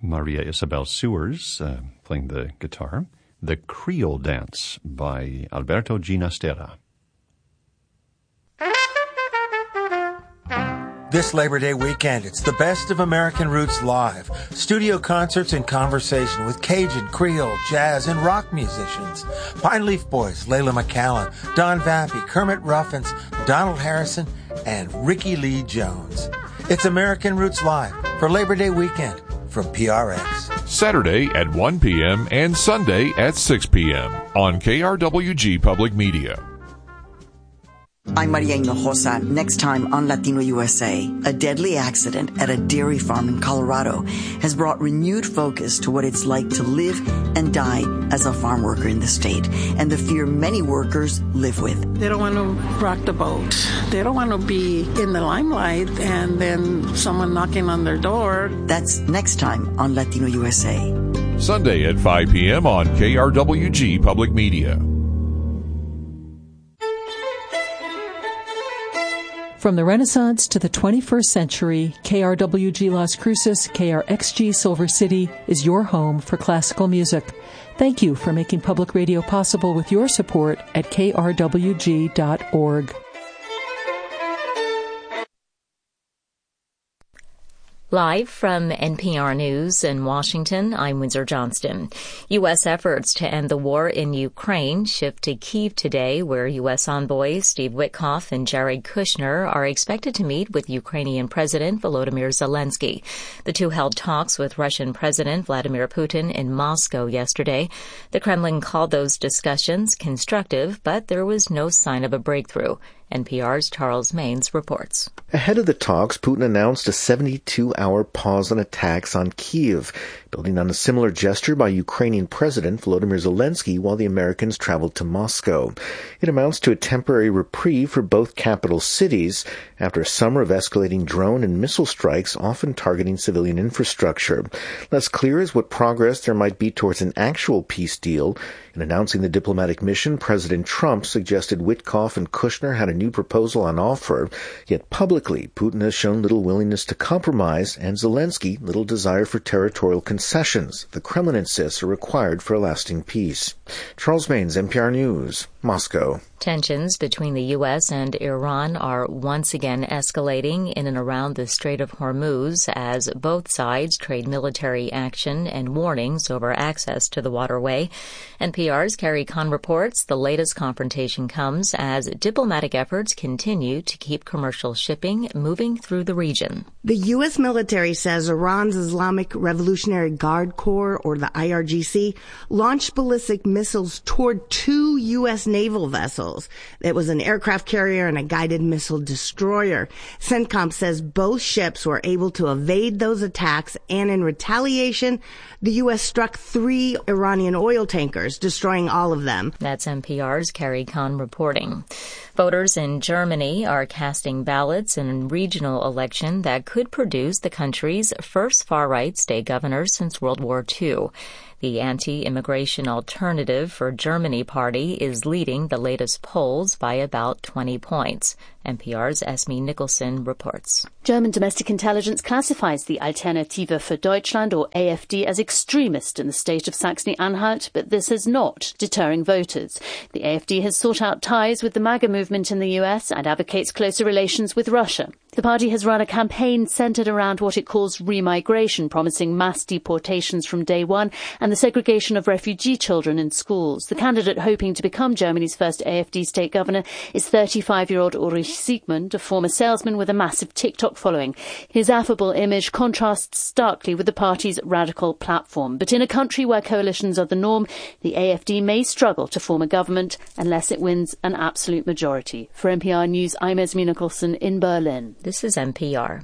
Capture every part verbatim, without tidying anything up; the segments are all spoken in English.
Maria Isabel Sewers uh, playing the guitar. The Creole Dance by Alberto Ginastera. This Labor Day weekend, it's the best of American Roots live. Studio concerts and conversation with Cajun, Creole, jazz, and rock musicians. Pine Leaf Boys, Layla McAllen, Don Vappy, Kermit Ruffins, Donald Harrison, and Ricky Lee Jones. It's American Roots Live for Labor Day weekend from P R X. Saturday at one p.m. and Sunday at six p.m. on K R W G Public Media. I'm Maria Hinojosa. Next time on Latino U S A, a deadly accident at a dairy farm in Colorado has brought renewed focus to what it's like to live and die as a farm worker in the state, and the fear many workers live with. They don't want to rock the boat. They don't want to be in the limelight and then someone knocking on their door. That's next time on Latino U S A. Sunday at five p.m. on K R W G Public Media. From the Renaissance to the twenty-first century, K R W G Las Cruces, K R X G Silver City is your home for classical music. Thank you for making public radio possible with your support at K R W G dot org. Live from N P R News in Washington, I'm Windsor Johnston. U S efforts to end the war in Ukraine shift to Kyiv today, where U S envoys Steve Witkoff and Jared Kushner are expected to meet with Ukrainian President Volodymyr Zelensky. The two held talks with Russian President Vladimir Putin in Moscow yesterday. The Kremlin called those discussions constructive, but there was no sign of a breakthrough. N P R's Charles Maines reports. Ahead of the talks, Putin announced a seventy-two hour pause on attacks on Kyiv, building on a similar gesture by Ukrainian President Volodymyr Zelensky while the Americans traveled to Moscow. It amounts to a temporary reprieve for both capital cities after a summer of escalating drone and missile strikes, often targeting civilian infrastructure. Less clear is what progress there might be towards an actual peace deal. In announcing the diplomatic mission, President Trump suggested Witkoff and Kushner had a new proposal on offer, yet publicly Putin has shown little willingness to compromise and Zelensky little desire for territorial concessions the Kremlin insists are required for a lasting peace. Charles Maines, N P R News, Moscow. Tensions between the U S and Iran are once again escalating in and around the Strait of Hormuz as both sides trade military action and warnings over access to the waterway. N P R's Carrie Kahn reports the latest confrontation comes as diplomatic efforts continue to keep commercial shipping moving through the region. The U S military says Iran's Islamic Revolutionary Guard Corps, or the I R G C, launched ballistic missiles toward two U S naval vessels. It was an aircraft carrier and a guided missile destroyer. CENTCOM says both ships were able to evade those attacks, and in retaliation, the U S struck three Iranian oil tankers, destroying all of them. That's N P R's Carrie Kahn reporting. Voters in Germany are casting ballots in a regional election that could produce the country's first far-right state governor since World War Two. The anti-immigration Alternative for Germany party is leading the latest polls by about twenty points. N P R's Esme Nicholson reports. German domestic intelligence classifies the Alternative für Deutschland, or A F D, as extremist in the state of Saxony-Anhalt, but this is not deterring voters. The A F D has sought out ties with the MAGA movement in the U S and advocates closer relations with Russia. The party has run a campaign centered around what it calls remigration, promising mass deportations from day one and the segregation of refugee children in schools. The candidate hoping to become Germany's first A F D state governor is thirty-five-year-old Ulrich Siegmund, a former salesman with a massive TikTok following. His affable image contrasts starkly with the party's radical platform. But in a country where coalitions are the norm, the A F D may struggle to form a government unless it wins an absolute majority. For N P R News, I'm Esme Nicholson in Berlin. This is N P R.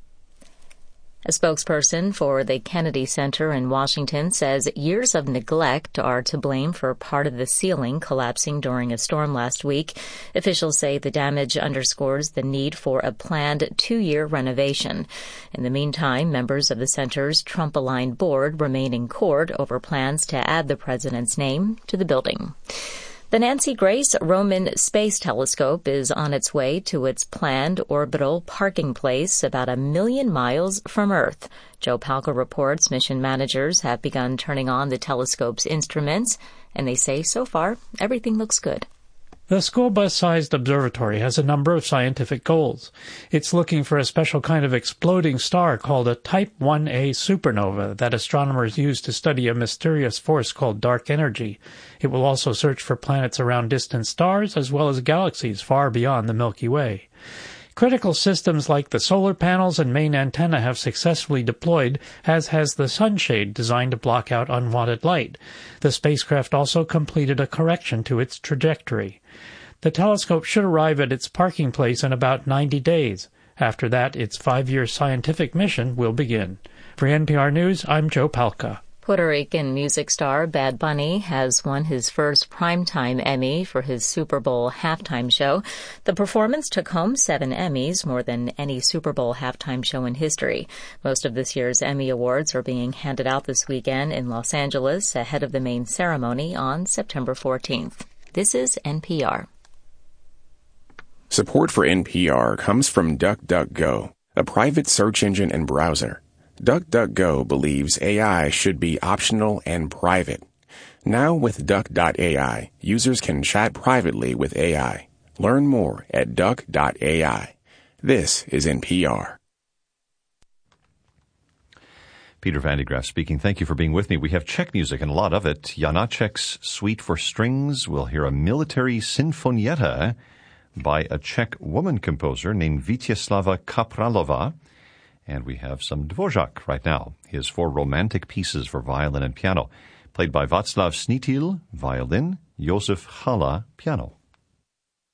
A spokesperson for the Kennedy Center in Washington says years of neglect are to blame for part of the ceiling collapsing during a storm last week. Officials say the damage underscores the need for a planned two-year renovation. In the meantime, members of the center's Trump-aligned board remain in court over plans to add the president's name to the building. The Nancy Grace Roman Space Telescope is on its way to its planned orbital parking place about a million miles from Earth. Joe Palca reports mission managers have begun turning on the telescope's instruments, and they say so far everything looks good. The school bus-sized observatory has a number of scientific goals. It's looking for a special kind of exploding star called a Type one A supernova that astronomers use to study a mysterious force called dark energy. It will also search for planets around distant stars as well as galaxies far beyond the Milky Way. Critical systems like the solar panels and main antenna have successfully deployed, as has the sunshade designed to block out unwanted light. The spacecraft also completed a correction to its trajectory. The telescope should arrive at its parking place in about ninety days. After that, its five-year scientific mission will begin. For N P R News, I'm Joe Palca. Puerto Rican music star Bad Bunny has won his first Primetime Emmy for his Super Bowl halftime show. The performance took home seven Emmys, more than any Super Bowl halftime show in history. Most of this year's Emmy Awards are being handed out this weekend in Los Angeles ahead of the main ceremony on September fourteenth. This is N P R. Support for N P R comes from DuckDuckGo, a private search engine and browser. DuckDuckGo believes A I should be optional and private. Now with Duck dot A I, users can chat privately with A I. Learn more at Duck dot A I. This is N P R. Peter Van de Graaff speaking. Thank you for being with me. We have Czech music, and a lot of it. Janacek's Suite for Strings. We'll hear a military sinfonietta by a Czech woman composer named Vítězslava Kapralova. And we have some Dvořák right now, his four romantic pieces for violin and piano, played by Václav Snítil, violin, Josef Chala, piano.